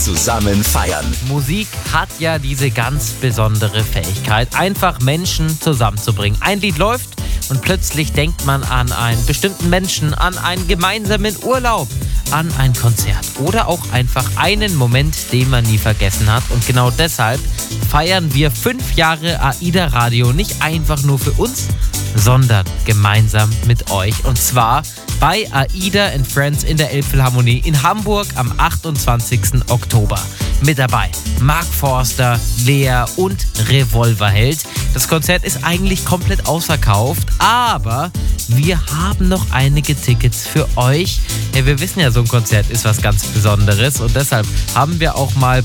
zusammen feiern. Musik hat ja diese ganz besondere Fähigkeit, einfach Menschen zusammenzubringen. Ein Lied läuft und plötzlich denkt man an einen bestimmten Menschen, an einen gemeinsamen Urlaub, an ein Konzert oder auch einfach einen Moment, den man nie vergessen hat. Und genau deshalb feiern wir 5 Jahre AIDA Radio nicht einfach nur für uns, sondern gemeinsam mit euch. Und zwar bei AIDA and Friends in der Elbphilharmonie in Hamburg am 28. Oktober. Mit dabei Mark Forster, Lea und Revolverheld. Das Konzert ist eigentlich komplett ausverkauft, aber wir haben noch einige Tickets für euch. Ja, wir wissen ja, so ein Konzert ist was ganz Besonderes und deshalb haben wir auch mal